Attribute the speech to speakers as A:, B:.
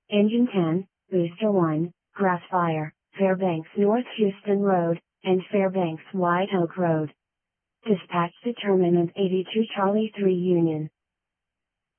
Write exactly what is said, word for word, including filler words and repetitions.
A: Engine ten, Booster one, Grassfire, Fairbanks North Houston Road, and Fairbanks White Oak Road. Dispatch determinant eighty-two Charlie three Union.